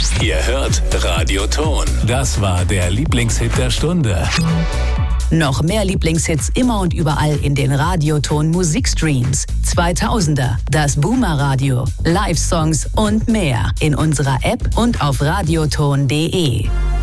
Ihr hört Radio Ton. Das war der Lieblingshit der Stunde. Noch mehr Lieblingshits immer und überall in den Radioton Musikstreams. 2000er, das Boomer Radio, Live-Songs und mehr in unserer App und auf radioton.de.